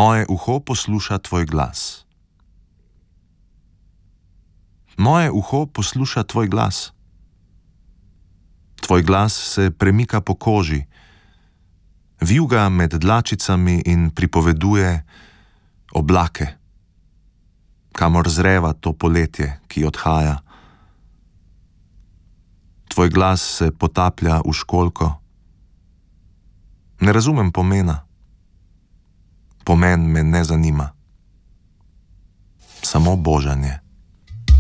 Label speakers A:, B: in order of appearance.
A: Moje uho posluša tvoj glas. Moje uho posluša tvoj glas. Tvoj glas se premika po koži, vijuga med dlačicami in pripoveduje oblake, kamor zreva to poletje, ki odhaja. Tvoj glas se potaplja v školjko. Ne razumem pomena. Pomen me ne zanima. Samo božanje.